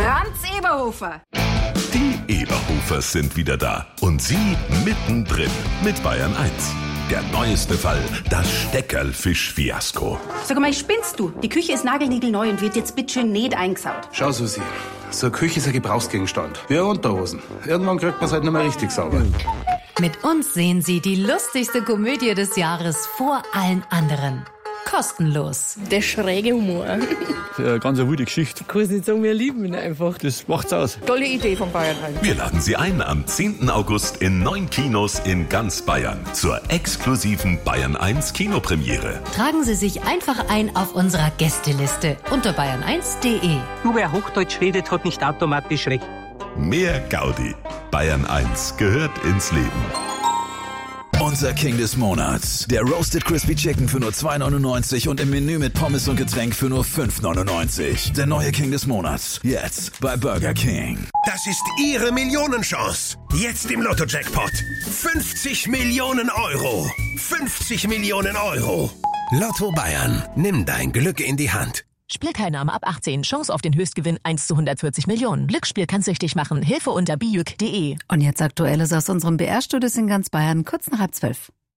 Franz Eberhofer. Die Eberhofers sind wieder da. Und sie mittendrin mit Bayern 1. Der neueste Fall, das Steckerlfisch-Fiasko. Sag mal, spinnst du? Die Küche ist nagelniegelneu und wird jetzt bitteschön nicht eingesaut. Schau, Susi, so eine Küche ist ein Gebrauchsgegenstand. Wie Unterhosen. Irgendwann kriegt man es halt nicht mehr richtig sauber. Mit uns sehen Sie die lustigste Komödie des Jahres vor allen anderen. Kostenlos. Der schräge Humor. Eine ganz wilde Geschichte. Ich kann es nicht sagen, wir lieben ihn einfach. Das macht's aus. Tolle Idee von Bayern 1. Wir laden Sie ein am 10. August in 9 Kinos in ganz Bayern zur exklusiven Bayern 1 Kinopremiere. Tragen Sie sich einfach ein auf unserer Gästeliste unter bayern1.de. Nur wer Hochdeutsch redet, hat nicht automatisch recht. Mehr Gaudi. Bayern 1 gehört ins Leben. Unser King des Monats. Der Roasted Crispy Chicken für nur 2,99 und im Menü mit Pommes und Getränk für nur 5,99. Der neue King des Monats. Jetzt bei Burger King. Das ist Ihre Millionenchance. Jetzt im Lotto-Jackpot. 50 Millionen Euro. 50 Millionen Euro. Lotto Bayern. Nimm dein Glück in die Hand. Spielteilnahme ab 18. Chance auf den Höchstgewinn 1 zu 140 Millionen. Glücksspiel kann süchtig machen. Hilfe unter bijuk.de. Und jetzt Aktuelles aus unserem BR-Studios in ganz Bayern, kurz nach 11:30.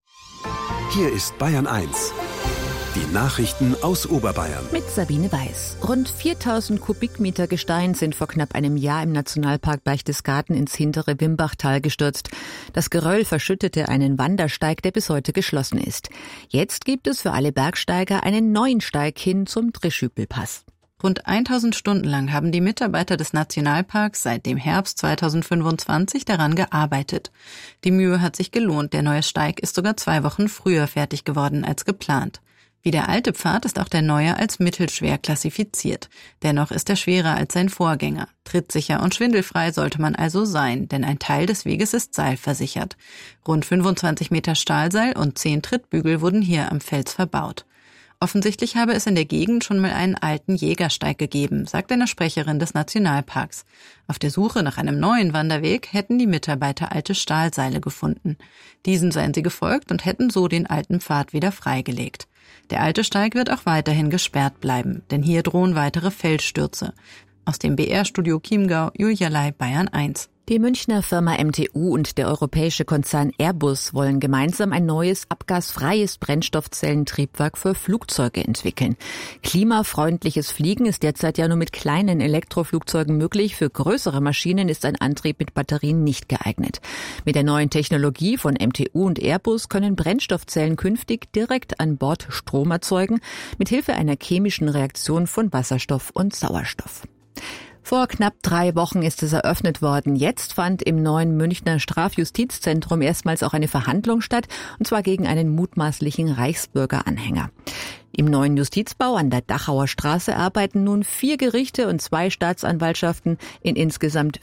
Hier ist Bayern 1. Die Nachrichten aus Oberbayern. Mit Sabine Weiß. Rund 4000 Kubikmeter Gestein sind vor knapp einem Jahr im Nationalpark Berchtesgaden ins hintere Wimbachtal gestürzt. Das Geröll verschüttete einen Wandersteig, der bis heute geschlossen ist. Jetzt gibt es für alle Bergsteiger einen neuen Steig hin zum Drischüppelpass. Rund 1000 Stunden lang haben die Mitarbeiter des Nationalparks seit dem Herbst 2025 daran gearbeitet. Die Mühe hat sich gelohnt. Der neue Steig ist sogar 2 Wochen früher fertig geworden als geplant. Wie der alte Pfad ist auch der neue als mittelschwer klassifiziert. Dennoch ist er schwerer als sein Vorgänger. Trittsicher und schwindelfrei sollte man also sein, denn ein Teil des Weges ist seilversichert. Rund 25 Meter Stahlseil und 10 Trittbügel wurden hier am Fels verbaut. Offensichtlich habe es in der Gegend schon mal einen alten Jägersteig gegeben, sagt eine Sprecherin des Nationalparks. Auf der Suche nach einem neuen Wanderweg hätten die Mitarbeiter alte Stahlseile gefunden. Diesen seien sie gefolgt und hätten so den alten Pfad wieder freigelegt. Der alte Steig wird auch weiterhin gesperrt bleiben, denn hier drohen weitere Felsstürze. Aus dem BR-Studio Chiemgau, Julia Lai, Bayern 1. Die Münchner Firma MTU und der europäische Konzern Airbus wollen gemeinsam ein neues, abgasfreies Brennstoffzellentriebwerk für Flugzeuge entwickeln. Klimafreundliches Fliegen ist derzeit ja nur mit kleinen Elektroflugzeugen möglich. Für größere Maschinen ist ein Antrieb mit Batterien nicht geeignet. Mit der neuen Technologie von MTU und Airbus können Brennstoffzellen künftig direkt an Bord Strom erzeugen, mit Hilfe einer chemischen Reaktion von Wasserstoff und Sauerstoff. Vor knapp 3 Wochen ist es eröffnet worden. Jetzt fand im neuen Münchner Strafjustizzentrum erstmals auch eine Verhandlung statt, und zwar gegen einen mutmaßlichen Reichsbürger-Anhänger. Im neuen Justizbau an der Dachauer Straße arbeiten nun 4 Gerichte und 2 Staatsanwaltschaften in insgesamt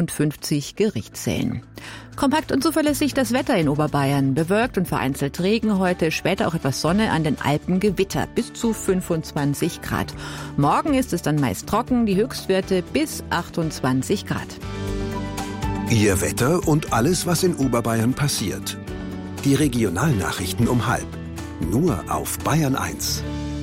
54 Gerichtssälen. Kompakt und zuverlässig das Wetter in Oberbayern. Bewölkt und vereinzelt Regen heute, später auch etwas Sonne, an den Alpen Gewitter bis zu 25 Grad. Morgen ist es dann meist trocken, die Höchstwerte bis 28 Grad. Ihr Wetter und alles, was in Oberbayern passiert. Die Regionalnachrichten um 12:30. Nur auf Bayern 1.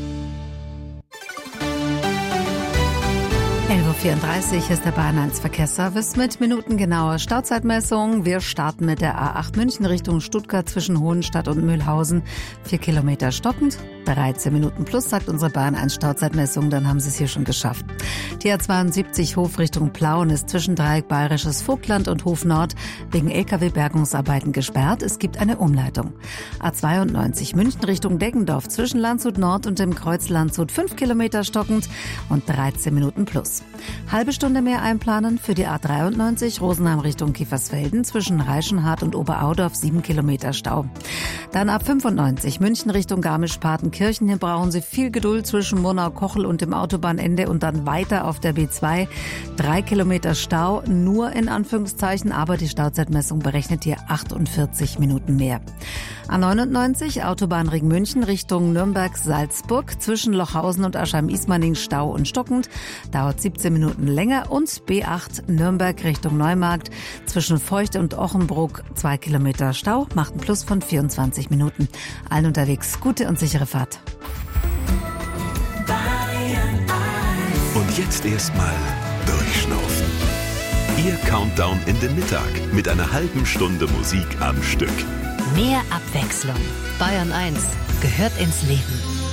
11:34 Uhr ist der Bayern 1 Verkehrsservice mit minutengenauer Stauzeitmessung. Wir starten mit der A8 München Richtung Stuttgart zwischen Hohenstadt und Mühlhausen. 4 Kilometer stockend. 13 Minuten plus, sagt unsere Bayern 1 Stauzeitmessung, dann haben Sie es hier schon geschafft. Die A72 Hof Richtung Plauen ist zwischen Dreieck Bayerisches Vogtland und Hof Nord wegen Lkw-Bergungsarbeiten gesperrt. Es gibt eine Umleitung. A92 München Richtung Deggendorf zwischen Landshut Nord und dem Kreuz Landshut 5 Kilometer stockend und 13 Minuten plus. Halbe Stunde mehr einplanen für die A93 Rosenheim Richtung Kiefersfelden zwischen Reichenhart und Oberaudorf 7 Kilometer Stau. Dann A95 München Richtung Garmisch-Partenkirchen. Hier brauchen Sie viel Geduld zwischen Murnau-Kochel und dem Autobahnende und dann weiter auf der B2. 3 Kilometer Stau, nur in Anführungszeichen, aber die Stauzeitmessung berechnet hier 48 Minuten mehr. A99 Autobahnring München Richtung Nürnberg-Salzburg zwischen Lochhausen und Aschheim-Ismaning Stau und stockend, dauert 17 Minuten länger, und B8 Nürnberg Richtung Neumarkt zwischen Feucht und Ochenbruck 2 Kilometer Stau, macht einen Plus von 24 Minuten. Allen unterwegs gute und sichere Fahrt. Und jetzt erstmal durchschnaufen. Ihr Countdown in den Mittag mit einer halben Stunde Musik am Stück. Mehr Abwechslung. Bayern 1 gehört ins Leben.